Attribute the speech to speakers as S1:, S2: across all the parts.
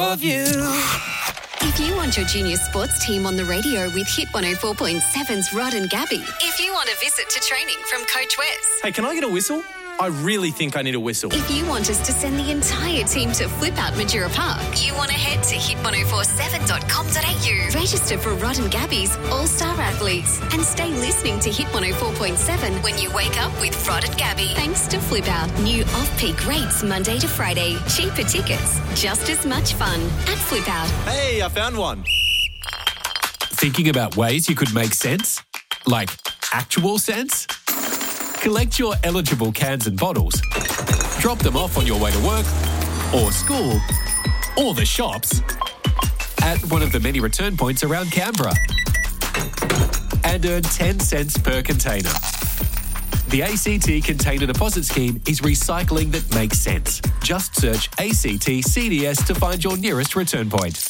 S1: of you.
S2: If you want your junior sports team on the radio with Hit 104.7's Rod and Gabby. If you want a visit to training from Coach Wes.
S1: Hey, can I get a whistle? I really think I need a whistle.
S2: If you want us to send the entire team to Flip Out Madeira Park, you want to head to hit1047.com.au. Register for Rod and Gabby's All-Star Athletes and stay listening to Hit 104.7 when you wake up with Rod and Gabby. Thanks to Flip Out. New off-peak rates Monday to Friday. Cheaper tickets. Just as much fun at Flip Out.
S1: Hey, I found one.
S3: Thinking about ways you could make sense? Like actual sense? Collect your eligible cans and bottles, drop them off on your way to work or school or the shops at one of the many return points around Canberra and earn 10 cents per container. The ACT Container Deposit Scheme is recycling that makes sense. Just search ACT CDS to find your nearest return point.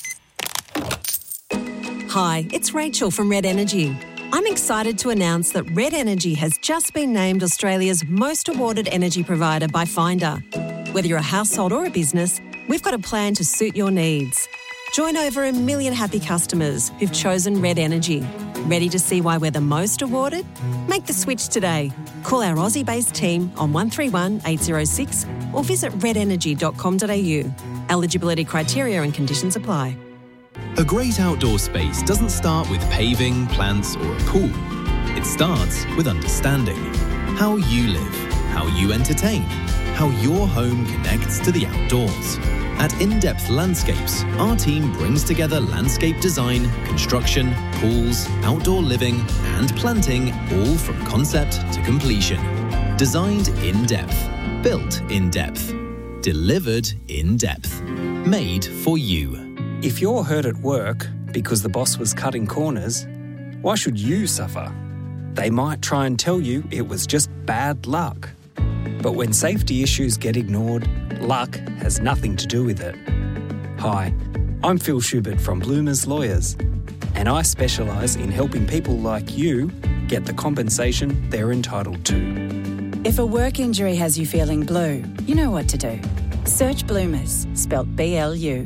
S4: Hi, it's Rachel from Red Energy. I'm excited to announce that Red Energy has just been named Australia's most awarded energy provider by Finder. Whether you're a household or a business, we've got a plan to suit your needs. Join over 1 million happy customers who've chosen Red Energy. Ready to see why we're the most awarded? Make the switch today. Call our Aussie-based team on 131 806 or visit redenergy.com.au. Eligibility criteria and conditions apply.
S5: A great outdoor space doesn't start with paving, plants or a pool. It starts with understanding how you live, how you entertain, how your home connects to the outdoors. At In-Depth Landscapes, our team brings together landscape design, construction, pools, outdoor living and planting, all from concept to completion. Designed in depth, built in depth, delivered in depth, made for you.
S6: If you're hurt at work because the boss was cutting corners, why should you suffer? They might try and tell you it was just bad luck. But when safety issues get ignored, luck has nothing to do with it. Hi, I'm Phil Schubert from Bloomers Lawyers, and I specialise in helping people like you get the compensation they're entitled to.
S7: If a work injury has you feeling blue, you know what to do. Search Bloomers, spelt B-L-U.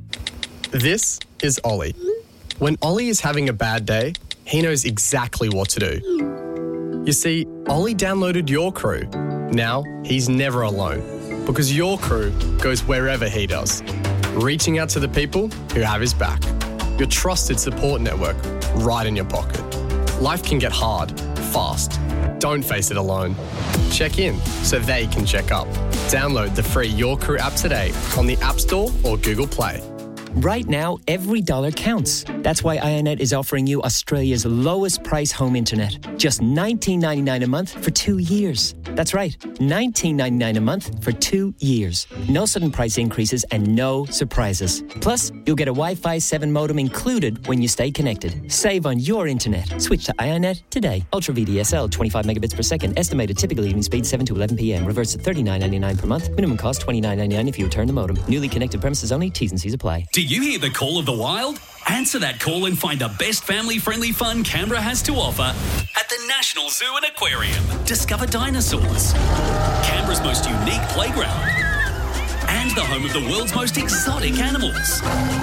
S8: This is Ollie. When Ollie is having a bad day, he knows exactly what to do. You see, Ollie downloaded Your Crew. Now, he's never alone because Your Crew goes wherever he does, reaching out to the people who have his back. Your trusted support network right in your pocket. Life can get hard, fast. Don't face it alone. Check in so they can check up. Download the free Your Crew app today on the App Store or Google Play.
S9: Right now, every dollar counts. That's why IONET is offering you Australia's lowest price home internet. Just $19.99 a month for 2 years. That's right, $19.99 a month for 2 years. No sudden price increases and no surprises. Plus, you'll get a Wi-Fi 7 modem included when you stay connected. Save on your internet. Switch to IONET today. Ultra VDSL, 25 megabits per second. Estimated typical evening speed 7 to 11 p.m. Reverse at $39.99 per month. Minimum cost $29.99 if you return the modem. Newly connected premises only. T's and C's apply.
S10: Do you hear the call of the wild? Answer that call and find the best family-friendly fun Canberra has to offer at the National Zoo and Aquarium. Discover dinosaurs, Canberra's most unique playground, and the home of the world's most exotic animals.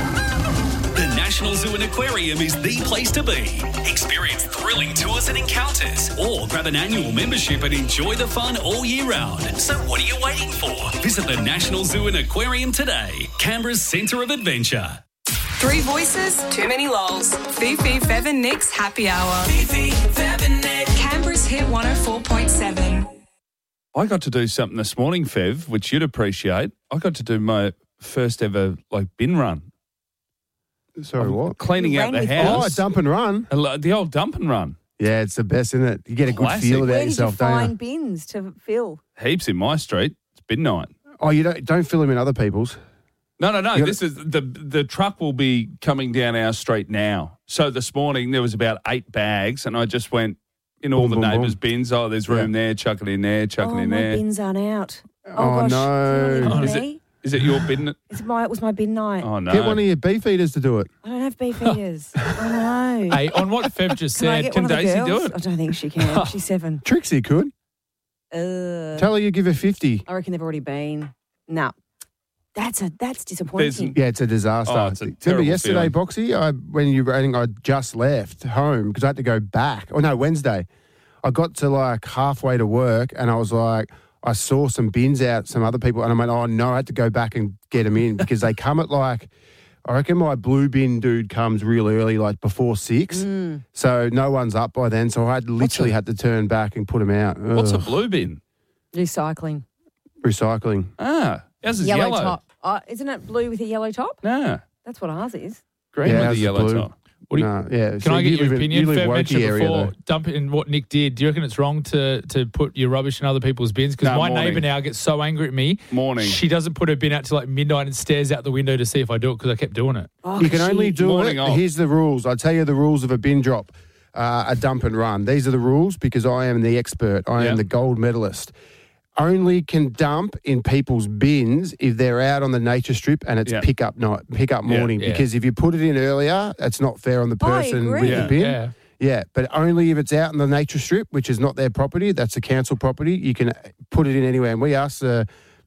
S10: The National Zoo and Aquarium is the place to be. Experience thrilling tours and encounters, or grab an annual membership and enjoy the fun all year round. So what are you waiting for? Visit the National Zoo and Aquarium today, Canberra's centre of adventure.
S11: 3 voices, too many lols. Fifi, Fev and Nick's Happy Hour. Fifi, Fev and Nick. Canberra's Hit 104.7.
S12: I got to do something this morning, Fev, which you'd appreciate. I got to do my first ever bin run.
S13: Sorry, what?
S12: Cleaning out the house.
S13: Oh, a dump and run.
S12: The old dump and run.
S13: Yeah, it's the best, isn't it? You get a good
S12: Classic.
S13: feel about
S14: Where did
S13: yourself,
S14: you
S13: don't
S14: find
S13: you?
S14: bins to fill?
S12: Heaps in my street. It's bin night.
S13: Oh, you don't fill them in other people's.
S12: No. This is the truck will be coming down our street now. So this morning there was about 8 bags, and I just went in all the neighbours' bins. Oh, there's room there. Chuck it in there. Chuck it in there.
S14: My bins aren't out.
S13: Oh,
S14: gosh.
S13: no.
S12: Is it your bin?
S14: It was my bin night.
S12: Oh no!
S13: Get one of your beef eaters to do it.
S14: I don't have beef eaters. Oh no!
S15: Hey, on what Fev just said,
S14: can
S12: Daisy do it?
S14: I don't think she can. She's 7.
S13: Trixie could. Tell her you give her 50.
S14: I reckon they've already been. No. That's disappointing.
S13: Yeah, it's a disaster.
S12: Oh, it's a
S13: Remember
S12: terrible
S13: yesterday,
S12: feeling.
S13: Boxy, I just left home because I had to go back. Oh, no, Wednesday. I got to like halfway to work and I was like, I saw some bins out, some other people, and I went, oh, no, I had to go back and get them in because they come at like, I reckon my blue bin dude comes real early, like before 6. So no one's up by then. So I had to turn back and put them out.
S12: What's a
S13: Ugh.
S12: blue bin?
S14: Recycling.
S13: Recycling.
S12: Ah, ours is
S14: Yellow
S12: yellow.
S14: top. Isn't it blue with a yellow top?
S12: No.
S14: That's what ours is.
S12: Green
S13: Yeah,
S12: with a
S13: ours is
S12: yellow
S13: blue.
S12: top.
S15: What do you,
S13: No, yeah.
S15: Can
S13: So
S15: I get
S13: you
S15: your
S13: live in-
S15: opinion?
S13: you live
S15: Fev
S13: Wokey
S15: mentioned
S13: area,
S15: before
S13: though.
S15: dumping what Nick did. Do you reckon it's wrong to put your rubbish in other people's bins? Because
S12: No,
S15: my
S12: morning.
S15: neighbour now gets so angry at me.
S12: Morning.
S15: She doesn't put her bin out till like midnight and stares out the window to see if I do it because I kept doing it.
S13: You can only do
S12: Morning
S13: it.
S12: off.
S13: Here's the rules. I'll tell you the rules of a bin drop, a dump and run. These are the rules because I am the expert. I
S12: Yeah.
S13: am the gold medalist. Only can dump in people's bins if they're out on the nature strip and it's
S12: Yeah.
S13: pickup morning.
S15: yeah.
S13: Because if you put it in earlier, it's not fair on the person
S14: agree.
S13: with
S12: Yeah.
S13: the bin.
S15: Yeah.
S13: Yeah, but only if it's out on the nature strip, which is not their property, that's a council property, you can put it in anywhere. And we asked the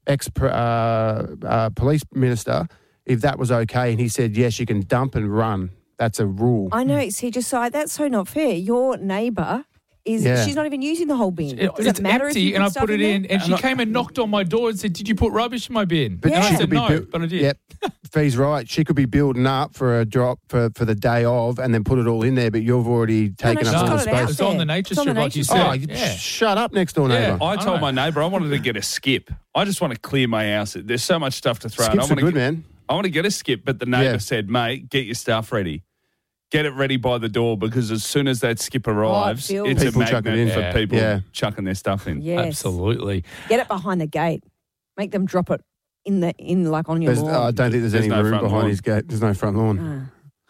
S13: ex-police minister if that was okay, and he said, yes, you can dump and run. That's a rule.
S14: I know. See, Josiah, that's so not fair. Your neighbour
S13: Yeah.
S14: she's not even using the whole bin. Does
S15: It's
S14: it matter
S15: empty,
S14: if you
S15: and I
S14: stuff
S15: put it in,
S14: there?
S15: and she came and knocked on my door and said, "Did you put rubbish in my bin?"
S13: But
S15: and I
S13: she
S15: said
S13: could be
S15: no,
S13: built-
S15: but I did.
S13: Yep, Fee's right. She could be building up for a drop for the day of and then put it all in there, but you've already taken
S14: she's
S13: up all
S14: got
S13: the
S14: it out
S13: space.
S15: It's on the
S14: there.
S15: nature
S14: It's on the
S15: strip, like you
S14: nature
S15: said.
S13: Oh, you
S15: Yeah.
S13: shut up, next door neighbour.
S12: I told
S15: know.
S12: my neighbour I wanted to get a skip. I just want to clear my house. There's so much stuff to throw.
S13: Skips
S12: I
S13: are
S12: want
S13: good,
S12: to
S13: man.
S12: I want to get a skip, but the neighbour
S13: Yeah.
S12: said, mate, get your stuff ready. Get it ready by the door because as soon as that skip arrives,
S14: fills.
S12: it's
S13: People
S12: a
S13: chuck it
S12: magnet
S13: in.
S12: for
S15: Yeah.
S12: people
S13: Yeah.
S12: chucking their stuff in.
S14: Yes.
S15: Absolutely.
S14: Get it behind the gate. Make them drop it in like on your
S13: I
S14: lawn.
S13: don't think there's any
S12: no
S13: room
S12: front
S13: behind
S12: lawn.
S13: his gate. There's no front lawn.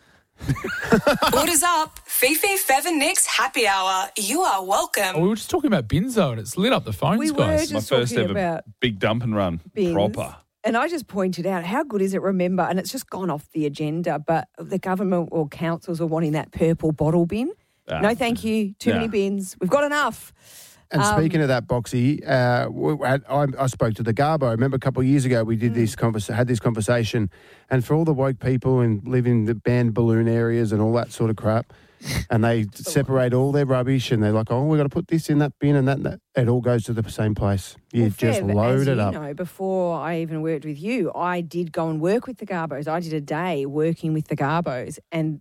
S11: Orders up. Fifi, Fev and Nick's happy hour. You are welcome.
S15: Oh, we were just talking about bins though, and it's lit up the phones,
S14: We were
S15: guys.
S14: just
S12: My first
S14: talking
S12: ever
S14: about
S12: big dump and run.
S14: bins.
S12: Proper.
S14: And I just pointed out how good is it, remember, and it's just gone off the agenda, but the government or councils are wanting that purple bottle bin. No, thank you. Too many bins. We've got enough.
S13: And speaking of that, Boxy, I spoke to the Garbo. I remember a couple of years ago we did had this conversation, and for all the woke people and live in the banned balloon areas and all that sort of crap, and they separate all their rubbish and they're like, oh, we've got to put this in that bin and that. It all goes to the same place. You just
S14: Fev,
S13: load
S14: as
S13: it up.
S14: You know, before I even worked with you, I did go and work with the Garbos. I did a day working with the Garbos, and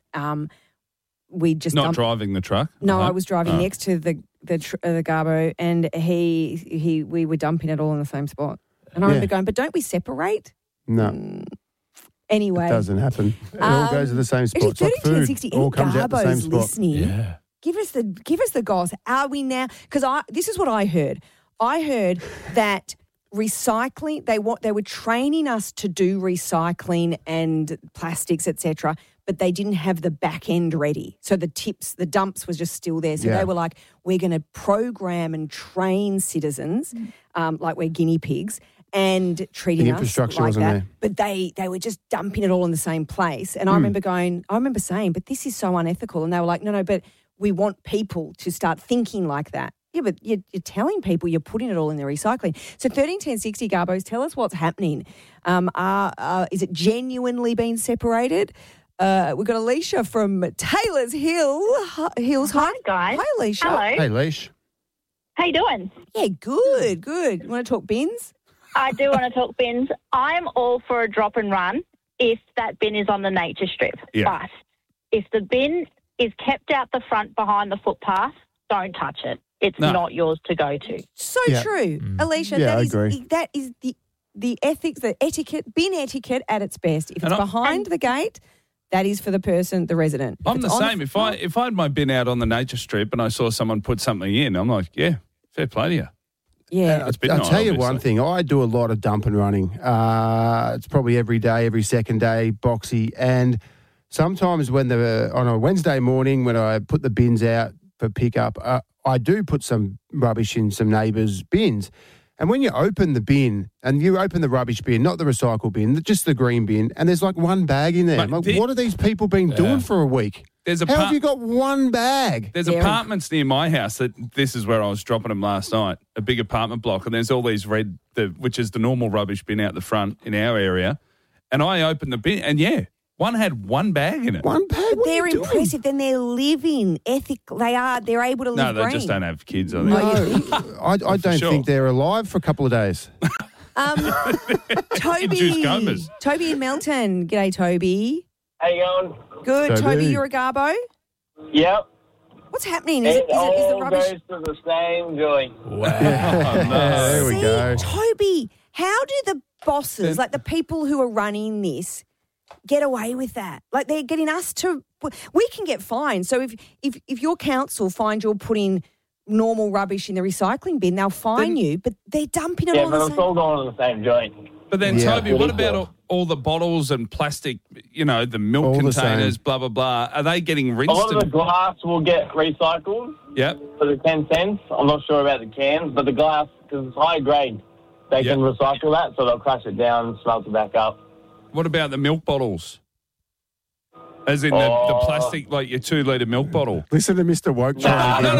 S14: we just
S12: Not
S14: dumped-
S12: driving the truck?
S14: No,
S12: Uh-huh.
S14: I was driving
S12: Oh.
S14: next to the Garbo, and we were dumping it all in the same spot. And I remember going, but don't we separate?
S13: No,
S14: Anyway,
S13: it doesn't happen. It all goes to the same spot. It's like
S14: 32
S13: food.
S14: 60.
S13: All comes out the same
S14: Garbo's
S13: spot.
S14: listening.
S15: Yeah.
S14: Give us the goss. Are we now? Because this is what I heard. I heard that recycling. They were training us to do recycling and plastics, etc. But they didn't have the back end ready. So the dumps was just still there. So
S13: Yeah.
S14: they were like, we're going to program and train citizens like we're guinea pigs and treating
S13: The
S14: us
S13: infrastructure
S14: like
S13: wasn't
S14: that.
S13: there.
S14: But they were just dumping it all in the same place. And I remember saying, but this is so unethical. And they were like, no, but we want people to start thinking like that. Yeah, but you're telling people you're putting it all in the recycling. So 131060 Garbos, tell us what's happening. Is it genuinely being separated? We've got Alicia from Taylor's Hills.
S16: Hi, guys.
S14: Hi, Alicia.
S16: Hello.
S13: Hey, Leash.
S16: How you doing?
S14: Yeah, good. You want to talk bins?
S16: I do want to talk bins. I'm all for a drop and run if that bin is on the nature strip.
S12: Yeah.
S16: But if the bin is kept out the front behind the footpath, don't touch it. It's not yours to go to.
S14: So
S13: Yeah.
S14: true. Alicia,
S13: Yeah, I
S14: that
S13: agree.
S14: is the ethics, the etiquette, bin etiquette at its best. If it's
S12: And
S14: behind the gate, that is for the person, the resident. If
S12: I'm
S14: it's
S12: the
S14: on
S12: same. If I had my bin out on the nature strip and I saw someone put something in, I'm like, yeah, fair play to you.
S14: Yeah.
S12: It's
S13: I'll
S12: midnight,
S13: tell you one
S12: obviously.
S13: thing. I do a lot of dump and running. It's probably every day, every second day, Boxy. And sometimes on a Wednesday morning when I put the bins out for pickup, I do put some rubbish in some neighbours' bins. And when you open the bin, and you open the rubbish bin, not the recycle bin, just the green bin, and there's like one bag in there.
S12: Mate,
S13: I'm like, what have these people been doing for a week? How have you got one bag?
S12: There's apartments near my house this is where I was dropping them last night, a big apartment block, and there's all these which is the normal rubbish bin out the front in our area. And I opened the bin, and one had one bag in it.
S13: One bag?
S14: But they're impressive. Then they're living ethical. They're able to live
S12: No, they
S14: green.
S12: just don't have kids, I think.
S13: No, I don't think they're alive for a couple of days.
S14: Toby in Melton. G'day, Toby.
S17: How you going?
S14: Good. Toby, you're a Garbo?
S17: Yep.
S14: What's happening? Is the rubbish?
S17: Goes to the same joint.
S12: Wow.
S13: There we go.
S14: Toby, how do the bosses, like the people who are running this, get away with that? Like they're getting us to. We can get fined. So if your council finds you're putting normal rubbish in the recycling bin, they'll fine you. But they're dumping it all.
S17: Yeah, but it's all going to the same joint.
S12: But then, Toby, what about all the bottles and plastic, the milk
S13: All the
S12: containers,
S13: same.
S12: blah, blah, blah? Are they getting
S17: A
S12: rinsed?
S17: lot of the glass will get recycled for the 10 cents. I'm not sure about the cans, but the glass, because it's high grade, they can recycle that, so they'll crush it down and smelt it back up.
S12: What about the milk bottles? As in the plastic, like your 2-litre milk bottle.
S13: Listen to Mr. Woke.
S12: No.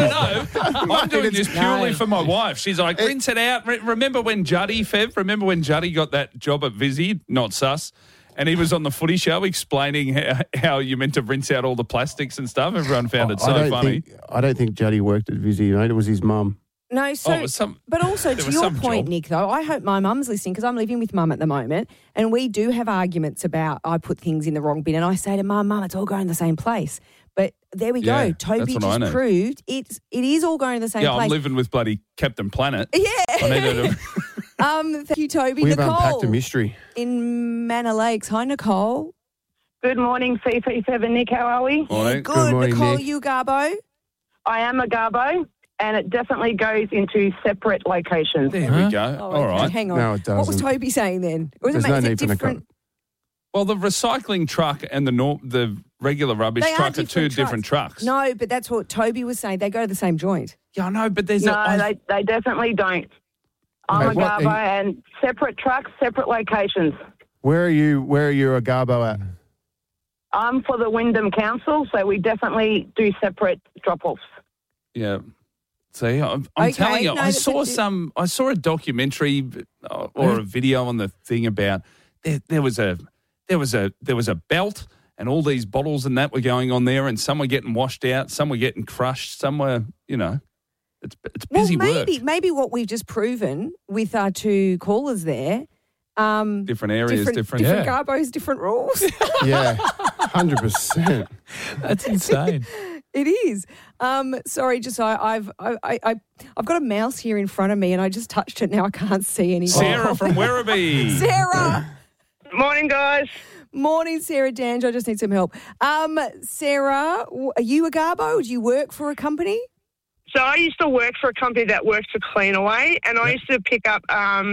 S12: I'm doing this purely for my wife. She's like, rinse it out. Remember when Juddy got that job at Vizzy, not Sus, and he was on the footy show explaining how you meant to rinse out all the plastics and stuff? Everyone found it so funny.
S13: I don't think Juddy worked at Vizzy, mate. It was his mum.
S14: No, but also to your point, Nick, though, I hope my mum's listening because I'm living with mum at the moment and we do have arguments about I put things in the wrong bin and I say to mum, it's all going to the same place. But there we go. Toby just proved it is all going to the same place.
S12: Yeah, I'm living with bloody Captain Planet.
S14: Yeah.
S12: I needed to...
S14: Thank you, Toby.
S13: We've
S14: Nicole
S13: unpacked a mystery.
S14: in Manor Lakes. Hi, Nicole.
S18: Good morning, CP7 Nick. How are we?
S12: Morning.
S14: Good.
S13: morning,
S14: Nicole,
S13: Nick.
S14: you Garbo?
S18: I am a Garbo, and it definitely goes into separate locations.
S12: There we go.
S14: Oh,
S12: all right.
S14: Hang on.
S13: No, it
S14: What was
S13: doesn't.
S14: Toby saying then? Or
S13: There's no need for
S14: different?
S12: Well, the recycling truck and the regular rubbish
S14: They are
S12: truck are two different trucks.
S14: No, but that's what Toby was saying. They go to the same joint.
S12: Yeah, I know, but there's
S18: they definitely don't. I'm a Garbo, and separate trucks, separate locations.
S13: Where are you a Garbo at?
S18: I'm for the Wyndham Council, so we definitely do separate drop-offs.
S12: Yeah. See, I'm telling you, I saw a documentary or a video on the thing about there was a belt and all these bottles and that were going on there, and some were getting washed out, some were getting crushed, some were, it's busy work.
S14: Maybe what we've just proven with our two callers there.
S12: Different areas, different
S14: Garbos, different rules.
S13: Yeah, 100%.
S15: That's insane.
S14: It is. Sorry, just I've got a mouse here in front of me and I just touched it. Now I can't see anymore.
S12: Sarah from Werribee.
S14: Sarah.
S18: Morning, guys.
S14: Morning, Sarah Dange. I just need some help. Sarah, are you a Garbo? Do you work for a company?
S18: So I used to work for a company that worked for Cleanaway, and I used to pick up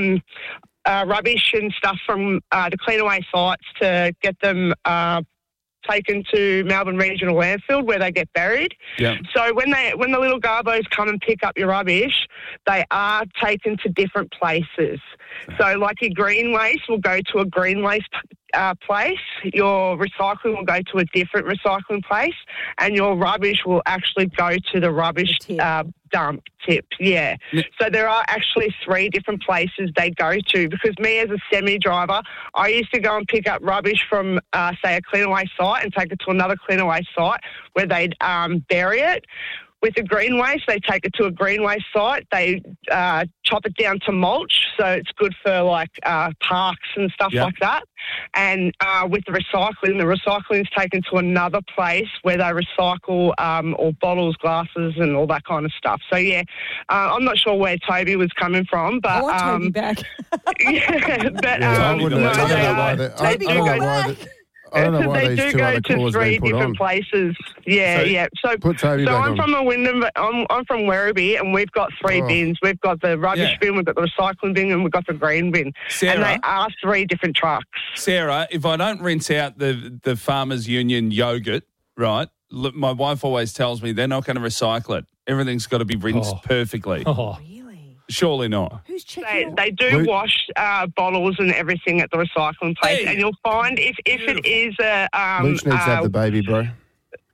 S18: rubbish and stuff from the Cleanaway sites to get them taken to Melbourne Regional Landfill where they get buried.
S12: Yeah.
S18: So when the little Garbos come and pick up your rubbish, they are taken to different places. So like your green waste will go to a green waste place, your recycling will go to a different recycling place, and your rubbish will actually go to the rubbish dump tip. Yeah. So there are actually 3 different places they go to, because me as a semi-driver, I used to go and pick up rubbish from, say, a Cleanaway site and take it to another Cleanaway site where they'd bury it. With the green waste, they take it to a green waste site. They chop it down to mulch, so it's good for like parks and stuff like that. And with the recycling is taken to another place where they recycle all bottles, glasses, and all that kind of stuff. So yeah, I'm not sure where Toby was coming from, but
S14: I want Toby back.
S18: yeah, but
S13: I don't know why
S18: they
S13: these
S18: do
S13: two
S18: go
S13: other
S18: to
S13: callers
S18: 3
S13: been put
S18: different
S13: on.
S18: places. Yeah. So
S13: Put Toby back
S18: I'm
S13: on.
S18: from a Wyndham. I'm from Werribee, and we've got 3 bins. We've got the rubbish bin, we've got the recycling bin, and we've got the green bin.
S12: Sarah?
S18: And they are 3 different trucks.
S12: Sarah, if I don't rinse out the Farmers Union yogurt, right, look, my wife always tells me they're not going to recycle it. Everything's got to be rinsed perfectly.
S15: Oh.
S12: Surely not.
S14: Who's checking?
S18: They do wash bottles and everything at the recycling place, and you'll find if it is a
S13: Luch needs to have the baby, bro.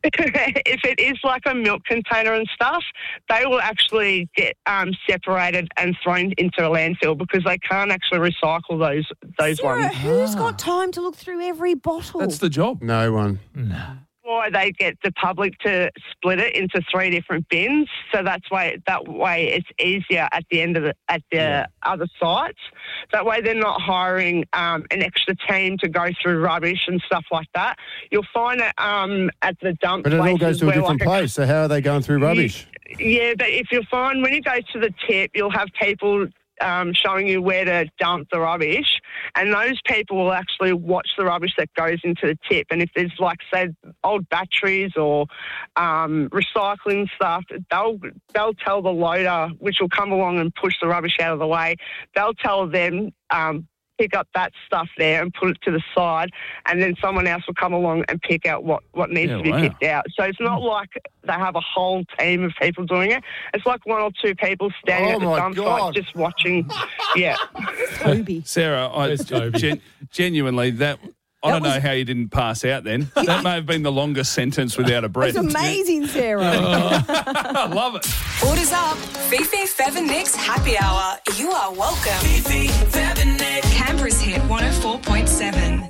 S18: if it is like a milk container and stuff, they will actually get separated and thrown into a landfill because they can't actually recycle those
S14: Sarah,
S18: ones.
S14: who's got time to look through every bottle?
S12: That's the job.
S13: No one.
S15: No.
S18: Why they get the public to split it into 3 different bins, so that way it's easier at the end of the other sites. That way they're not hiring an extra team to go through rubbish and stuff like that. You'll find it at the dump.
S13: But it all goes to a different place. So how are they going through rubbish?
S18: Yeah, but if you'll find when you go to the tip, you'll have people showing you where to dump the rubbish, and those people will actually watch the rubbish that goes into the tip. And if there's, like, say, old batteries or recycling stuff, they'll tell the loader, which will come along and push the rubbish out of the way. They'll tell them pick up that stuff there and put it to the side, and then someone else will come along and pick out what needs to be picked out. So it's not like they have a whole team of people doing it. It's like 1 or 2 people standing at the dump site just watching. Yeah.
S12: Sarah, genuinely, I don't know how you didn't pass out then. That may have been the longest sentence without a breath.
S14: It's amazing, Sarah.
S12: I love it.
S11: Orders up. Fifi, Fev and Nick's Happy Hour. You are welcome. Fifi, Fev and Nick. Canberra's Hit 104.7.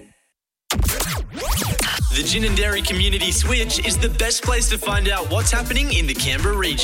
S1: The Gin and Dairy Community Switch is the best place to find out what's happening in the Canberra region.